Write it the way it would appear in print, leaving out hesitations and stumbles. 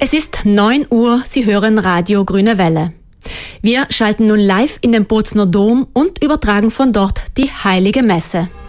Es ist 9 Uhr, Sie hören Radio Grüne Welle. Wir schalten nun live in den Bozner Dom und übertragen von dort die Heilige Messe.